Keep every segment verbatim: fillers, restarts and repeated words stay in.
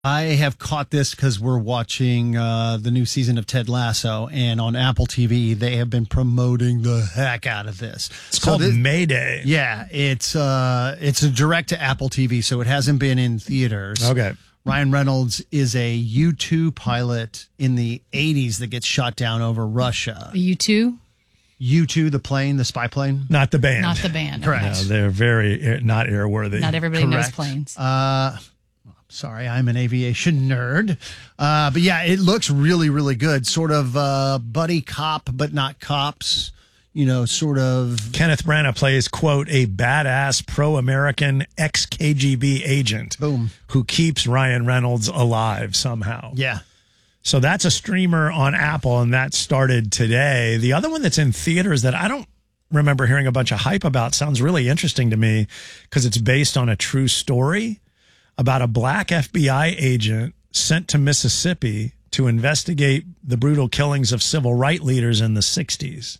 I have caught this because we're watching uh, the new season of Ted Lasso, and on Apple T V, they have been promoting the heck out of this. It's so called this, Mayday. Yeah, it's uh, it's a direct to Apple T V, so it hasn't been in theaters. Okay. Ryan Reynolds is a U two pilot in the eighties that gets shot down over Russia. U two? U two, the plane, the spy plane? Not the band. Not the band. Correct. No, they're very not airworthy. Not everybody Correct. knows planes. Uh, sorry, I'm an aviation nerd. Uh, but yeah, it looks really, really good. Sort of uh, buddy cop, but not cops. You know, sort of. Kenneth Branagh plays, quote, a badass pro-American ex-K G B agent. Boom. Who keeps Ryan Reynolds alive somehow. Yeah. So that's a streamer on Apple, and that started today. The other one that's in theaters that I don't remember hearing a bunch of hype about sounds really interesting to me because it's based on a true story about a black F B I agent sent to Mississippi to investigate the brutal killings of civil rights leaders in the sixties,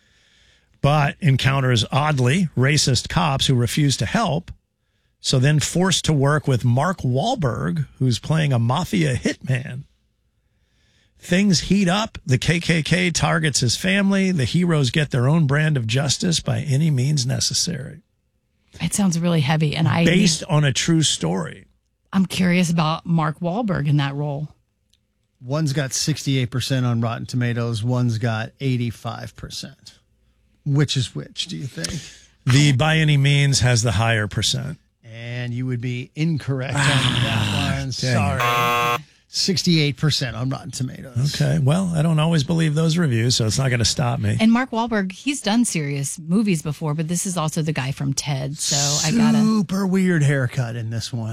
but encounters oddly racist cops who refuse to help. So then forced to work with Mark Wahlberg, who's playing a mafia hitman. Things heat up. The K K K targets his family. The heroes get their own brand of justice by any means necessary. It sounds really heavy. And I Based on a true story. I'm curious about Mark Wahlberg in that role. One's got sixty-eight percent on Rotten Tomatoes. One's got eighty-five percent. Which is which, do you think? The by any means has the higher percent. And you would be incorrect on that one. Dang. Sorry. sixty-eight percent on Rotten Tomatoes. Okay. Well, I don't always believe those reviews, so it's not going to stop me. And Mark Wahlberg, he's done serious movies before, but this is also the guy from Ted. So I got to. Super weird haircut in this one.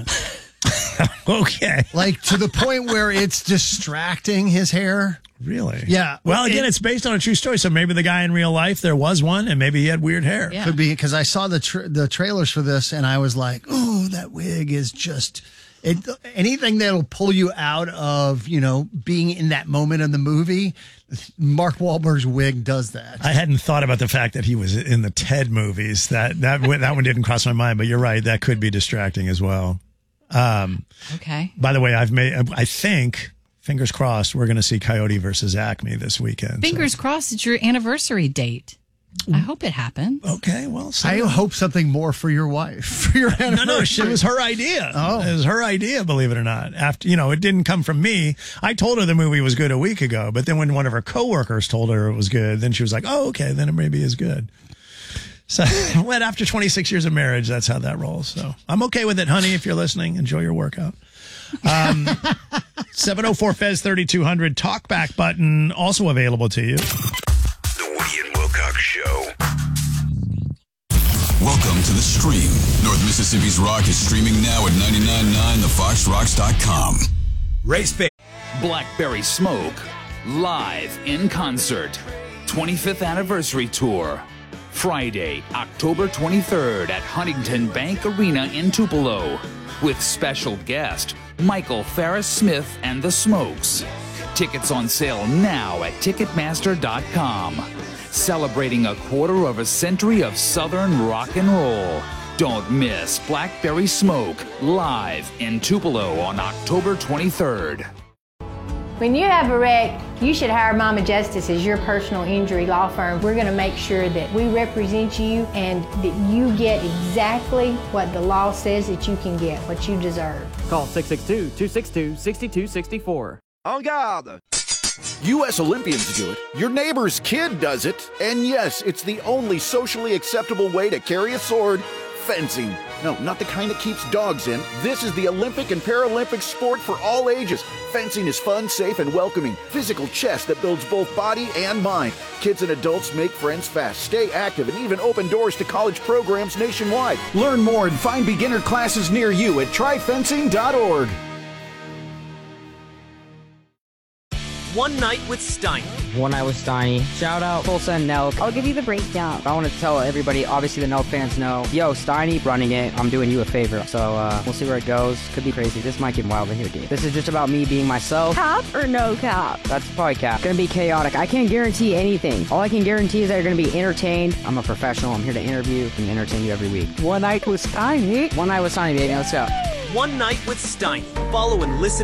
Okay. Like to the point where it's distracting his hair. Really? Yeah. Well, again, it, it's based on a true story, so maybe the guy in real life, there was one, and maybe he had weird hair. Yeah. Could be, because I saw the tra- the trailers for this, and I was like, oh, that wig is just... It, anything that'll pull you out of, you know, being in that moment in the movie, Mark Wahlberg's wig does that. I hadn't thought about the fact that he was in the Ted movies. That that that one didn't cross my mind, but you're right. That could be distracting as well. Um, okay. By the way, I've made, I think, fingers crossed, we're going to see Coyote versus Acme this weekend. Fingers so. crossed, it's your anniversary date. I hope it happens. Okay, well, so I hope something more for your wife for your anniversary. No, no, it was her idea. Oh, it was her idea. Believe it or not. After you know, it didn't come from me. I told her the movie was good a week ago, but then when one of her coworkers told her it was good, then she was like, "Oh, okay, then it maybe is good." So, when after twenty-six years of marriage, that's how that rolls. So, I'm okay with it, honey. If you're listening, enjoy your workout. Um, seven oh four Fez thirty-two hundred talkback button also available to you. Show. Welcome to the stream. North Mississippi's Rock is streaming now at ninety-nine point nine the fox rocks dot com. Race Bay. Blackberry Smoke. Live in concert. twenty-fifth anniversary tour. Friday, October twenty-third at Huntington Bank Arena in Tupelo. With special guest, Michael Farris Smith and the Smokes. Tickets on sale now at Ticketmaster dot com. Celebrating a quarter of a century of Southern rock and roll. Don't miss Blackberry Smoke live in Tupelo on October twenty-third. When you have a wreck, you should hire Mama Justice as your personal injury law firm. We're going to make sure that we represent you and that you get exactly what the law says that you can get, what you deserve. Call six six two, two six two, six two six four. En garde! U S Olympians do it, your neighbor's kid does it, and yes, it's the only socially acceptable way to carry a sword, fencing. No, not the kind that keeps dogs in. This is the Olympic and Paralympic sport for all ages. Fencing is fun, safe, and welcoming. Physical chess that builds both body and mind. Kids and adults make friends fast, stay active, and even open doors to college programs nationwide. Learn more and find beginner classes near you at try fencing dot org. One Night with Steiny. One Night with Steiny. Shout out Tulsa and Nelk. I'll give you the breakdown. I want to tell everybody, obviously the Nelk fans know, yo, Steiny running it. I'm doing you a favor. So uh, we'll see where it goes. Could be crazy. This might get wild in here, dude. This is just about me being myself. Cap or no cap? That's probably cap. It's gonna be chaotic. I can't guarantee anything. All I can guarantee is that you're gonna be entertained. I'm a professional. I'm here to interview and entertain you every week. One Night with Steiny. One Night with Steiny, baby. Let's go. One Night with Steiny. Follow and listen